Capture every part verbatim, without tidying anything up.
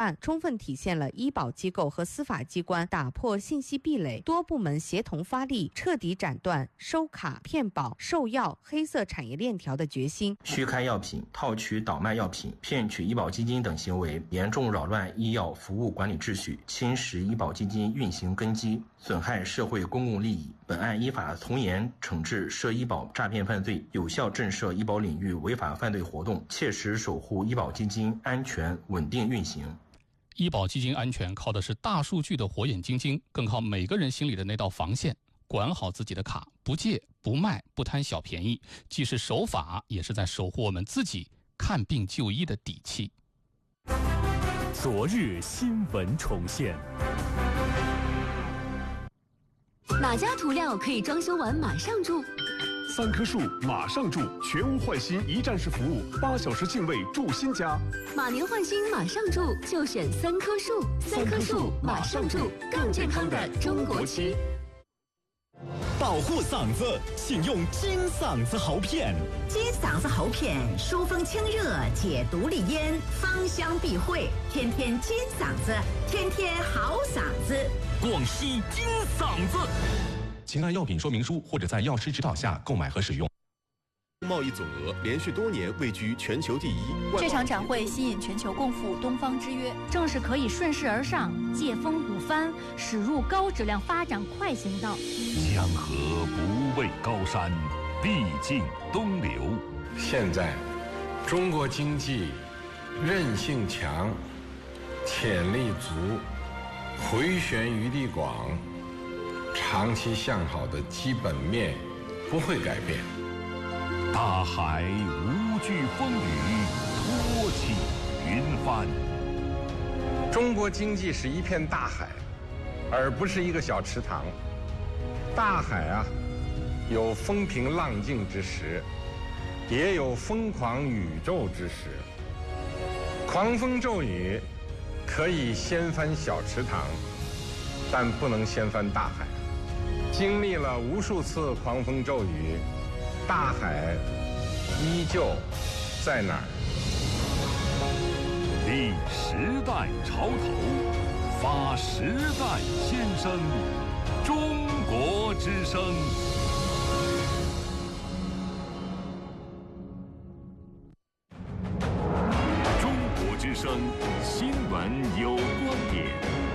案充分体现了医保机构和司法机关打破信息壁垒、多部门协同发力、彻底斩断收卡、骗保、售药、黑色产业链条的决心。 虚开药品、套取倒卖药品、骗取医保基金等行为，严重扰乱医药服务管理秩序，侵蚀医保基金运行根基，损害社会公共利益。本案依法从严惩治涉医保诈骗犯罪，有效震慑医保领域违法犯罪活动，切实守护医保基金安全稳定运行。 医保基金安全靠的是大数据的火眼金睛，更靠每个人心里的那道防线。管好自己的卡，不借不卖不贪小便宜，既是守法，也是在守护我们自己看病就医的底气。 昨日新闻重现。 哪家涂料可以装修完马上住？ 三棵树马上住，全屋换新一站式服务，八小时净位住新家。 马年换新马上住，就选三棵树。三棵树马上住，更健康的中国区。 保护嗓子，请用金嗓子喉片。 金嗓子喉片疏风清热，解毒利咽，芳香避秽，天天金嗓子，天天好嗓子。 广西金嗓子，请按药品说明书或者在药师指导下购买和使用。 贸易总额连续多年位居全球第一。 这场展会吸引全球共赴东方之约，正是可以顺势而上、借风鼓帆、驶入高质量发展快行道。 江河不畏高山，必尽东流。 现在，中国经济韧性强，潜力足，回旋余地广，长期向好的基本面不会改变。 大海无惧风雨，托起云帆。 中国经济是一片大海，而不是一个小池塘。大海啊，有风平浪静之时，也有疯狂宇宙之时。狂风骤雨可以掀翻小池塘，但不能掀翻大海。经历了无数次狂风骤雨，大海依旧在哪儿？ 立时代潮头，发时代先声，中国之声。中国之声新闻有观点。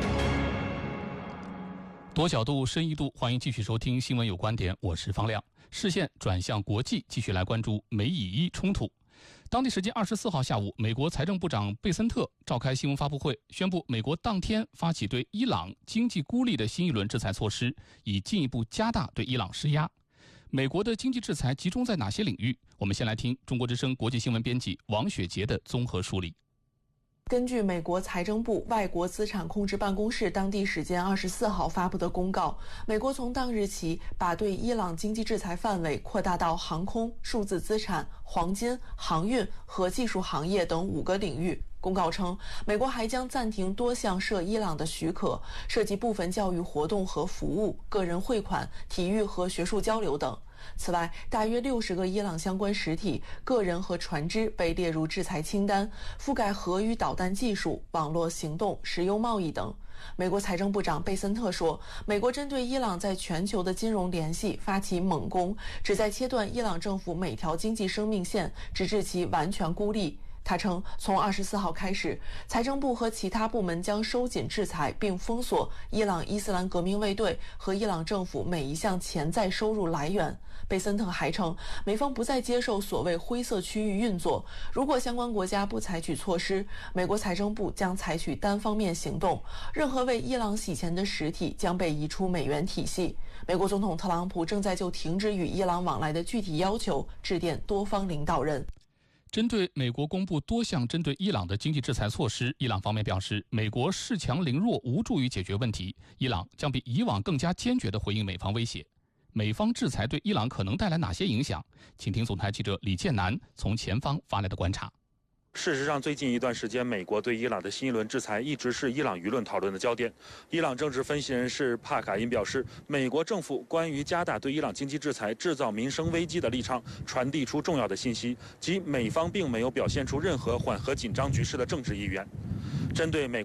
多角度、深一度，欢迎继续收听《新闻有观点》，我是方亮。视线转向国际，继续来关注美以伊冲突。当地时间二十四号下午，美国财政部长贝森特召开新闻发布会，宣布美国当天发起对伊朗经济孤立的新一轮制裁措施，以进一步加大对伊朗施压。美国的经济制裁集中在哪些领域？我们先来听中国之声国际新闻编辑王雪杰的综合梳理。 根据美国财政部外国资产控制办公室当地时间二十四号发布的公告，美国从当日起把对伊朗经济制裁范围扩大到航空、数字资产、黄金、航运和技术行业等五个领域。公告称，美国还将暂停多项涉伊朗的许可，涉及部分教育活动和服务、个人汇款、体育和学术交流等。此外，大约六十个伊朗相关实体、个人和船只被列入制裁清单，覆盖核与导弹技术、网络行动、石油贸易等。美国财政部长贝森特说，美国针对伊朗在全球的金融联系发起猛攻，旨在切断伊朗政府每条经济生命线，直至其完全孤立。他称，从二十四号开始，财政部和其他部门将收紧制裁，并封锁伊朗伊斯兰革命卫队和伊朗政府每一项潜在收入来源。贝森特还称，美方不再接受所谓灰色区域运作，如果相关国家不采取措施，美国财政部将采取单方面行动，任何为伊朗洗钱的实体将被移出美元体系。美国总统特朗普正在就停止与伊朗往来的具体要求致电多方领导人。 针对美国公布多项针对伊朗的经济制裁措施，伊朗方面表示，美国恃强凌弱无助于解决问题，伊朗将比以往更加坚决地回应美方威胁。美方制裁对伊朗可能带来哪些影响？请听总台记者李建南从前方发来的观察。 事实上，最近一段时间，美国对伊朗的新一轮制裁一直是伊朗舆论讨论的焦点。伊朗政治分析人士帕卡因表示，美国政府关于加大对伊朗经济制裁、制造民生危机的立场，传递出重要的信息，即美方并没有表现出任何缓和紧张局势的政治意愿。针对美